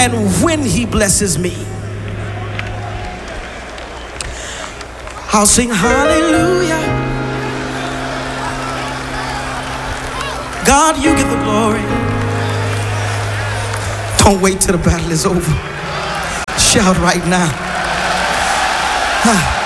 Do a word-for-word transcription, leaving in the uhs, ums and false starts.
and when he blesses me, I'll sing hallelujah. God, you get the glory. Don't wait till the battle is over. Shout right now. Huh.